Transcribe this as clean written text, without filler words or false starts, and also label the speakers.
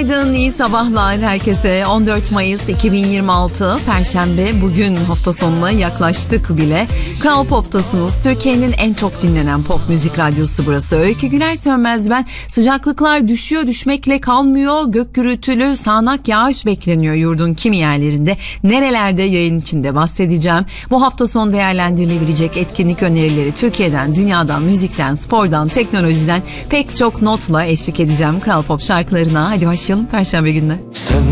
Speaker 1: Günaydın, iyi sabahlar herkese. 14 Mayıs 2026 Perşembe, bugün hafta sonuna yaklaştık bile. Kral Pop'tasınız. Türkiye'nin en çok dinlenen pop müzik radyosu burası. Öykü Güler Sönmez ben. Sıcaklıklar düşüyor, düşmekle kalmıyor. Gök gürültülü sağanak yağış bekleniyor yurdun kimi yerlerinde. Nerelerde yayın içinde bahsedeceğim. Bu hafta sonu değerlendirilebilecek etkinlik önerileri Türkiye'den, dünyadan, müzikten, spordan, teknolojiden pek çok notla eşlik edeceğim Kral Pop şarkılarına. Hadi başlayalım Perşembe gününe.
Speaker 2: Sen